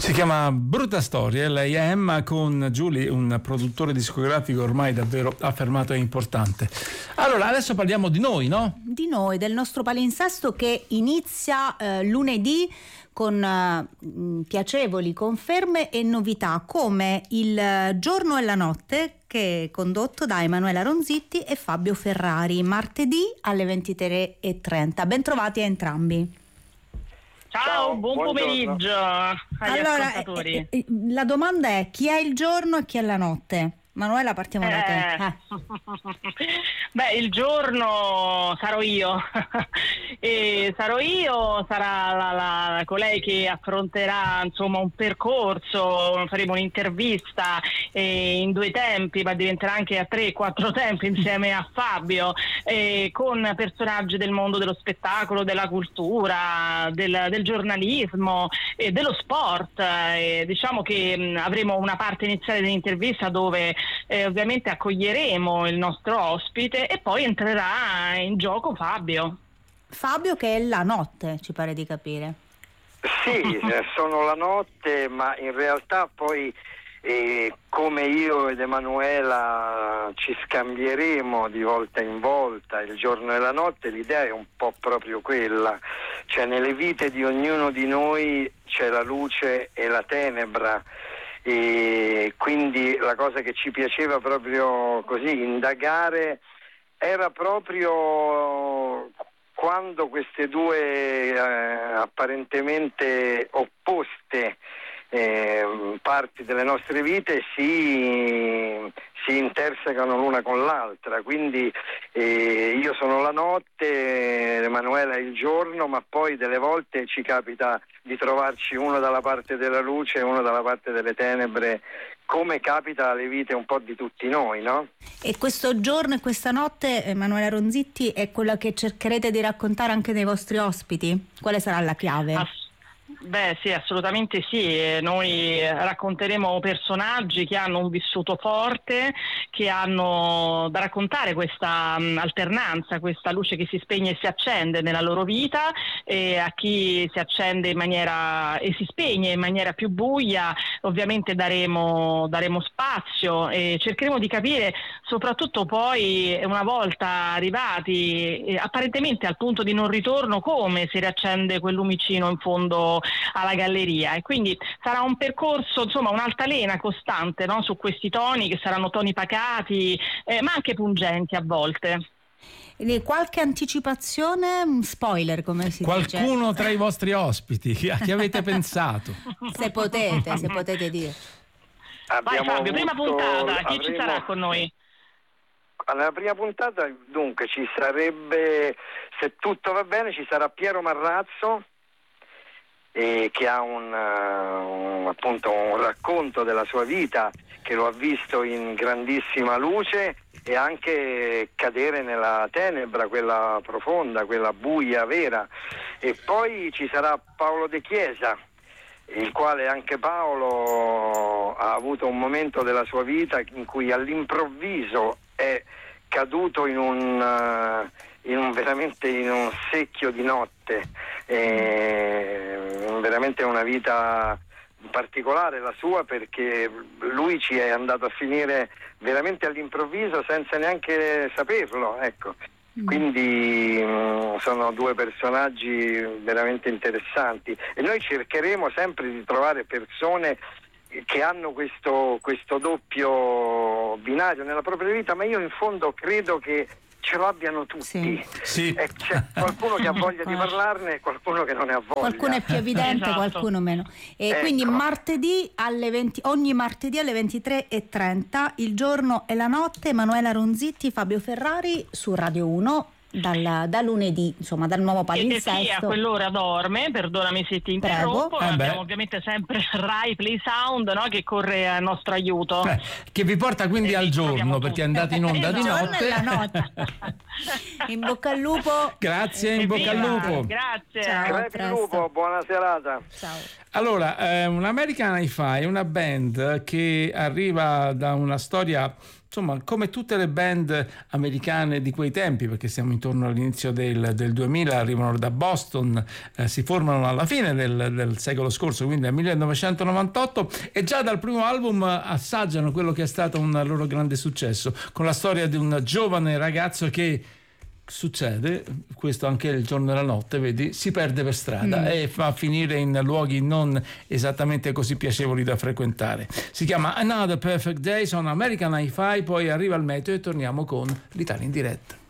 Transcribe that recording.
Si chiama Brutta Storia, lei è Emma con Julie, un produttore discografico ormai davvero affermato e importante. Allora, adesso parliamo di noi, no? Di noi, del nostro palinsesto che inizia lunedì con piacevoli conferme e novità, come Il giorno e la notte, che è condotto da Emanuela Ronzitti e Fabio Ferrari, martedì alle 23:30. Bentrovati a entrambi. Ciao, buon pomeriggio agli ascoltatori. La domanda è: chi è il giorno e chi è la notte? Manuela, partiamo da te. Beh, il giorno sarò io e sarà colei che affronterà insomma un percorso, faremo un'intervista in 2 tempi, ma diventerà anche a 3-4 tempi insieme a Fabio, con personaggi del mondo dello spettacolo, della cultura, del giornalismo e dello sport. Diciamo che avremo una parte iniziale dell'intervista dove ovviamente accoglieremo il nostro ospite e poi entrerà in gioco Fabio. Fabio, che è la notte, ci pare di capire. Sì, sono la notte, ma in realtà poi come io ed Emanuela ci scambieremo di volta in volta il giorno e la notte, l'idea è un po' proprio quella, cioè nelle vite di ognuno di noi c'è la luce e la tenebra. E quindi la cosa che ci piaceva proprio così indagare era proprio quando queste due apparentemente opposte parti delle nostre vite si intersecano l'una con l'altra, quindi io sono la notte, Emanuela è il giorno, ma poi delle volte ci capita di trovarci uno dalla parte della luce e uno dalla parte delle tenebre, come capita alle vite un po' di tutti noi, no? E questo giorno e questa notte, Emanuela Ronzitti, è quella che cercherete di raccontare anche dei vostri ospiti? Quale sarà la chiave? Beh sì, assolutamente sì, noi racconteremo personaggi che hanno un vissuto forte, che hanno da raccontare questa alternanza, questa luce che si spegne e si accende nella loro vita, e a chi si accende in maniera e si spegne in maniera più buia ovviamente daremo spazio e cercheremo di capire soprattutto poi, una volta arrivati apparentemente al punto di non ritorno, come si riaccende quel lumicino in fondo alla galleria. E quindi sarà un percorso, insomma, un'altalena costante, no? Su questi toni che saranno toni pacati, ma anche pungenti a volte. Qualche anticipazione, un spoiler come si dice? Qualcuno tra i vostri ospiti, a chi avete pensato? Se potete dire. Vai Fabio, prima puntata, chi ci sarà con noi? Alla prima puntata dunque ci sarebbe, se tutto va bene, ci sarà Piero Marrazzo, che ha appunto un racconto della sua vita, che lo ha visto in grandissima luce e anche cadere nella tenebra, quella profonda, quella buia vera. E poi ci sarà Paolo De Chiesa, il quale anche Paolo ha avuto un momento della sua vita in cui all'improvviso è caduto in un secchio di notte, veramente una vita particolare la sua, perché lui ci è andato a finire veramente all'improvviso senza neanche saperlo, ecco. Quindi sono 2 personaggi veramente interessanti e noi cercheremo sempre di trovare persone che hanno questo doppio binario nella propria vita, ma io in fondo credo che ce lo abbiano tutti. Sì. C'è qualcuno che ha voglia di parlarne e qualcuno che non ne ha voglia. Qualcuno è più evidente, esatto. Qualcuno meno. E ecco. Quindi ogni martedì alle 23:30, il giorno e la notte, Emanuela Ronzitti, Fabio Ferrari su Radio 1. Da lunedì, insomma, dal nuovo palinsesto. E chi a quell'ora dorme, perdonami se ti interrompo, abbiamo ovviamente sempre Rai Play Sound, no, che corre a nostro aiuto. Che vi porta quindi al giorno, perché andate in onda di notte. La notte. In bocca al lupo. Grazie, in bocca al lupo. Grazie. Ciao, Grazie lupo, buona serata. Ciao. Allora, un American Hi-Fi è una band che arriva da una storia insomma, come tutte le band americane di quei tempi, perché siamo intorno all'inizio del 2000, arrivano da Boston, si formano alla fine del secolo scorso, quindi nel 1998, e già dal primo album assaggiano quello che è stato un loro grande successo, con la storia di un giovane ragazzo che succede, questo anche il giorno e la notte, vedi, si perde per strada e fa a finire in luoghi non esattamente così piacevoli da frequentare. Si chiama Another Perfect Day, sono American Hi-Fi, poi arriva il meteo e torniamo con l'Italia in diretta.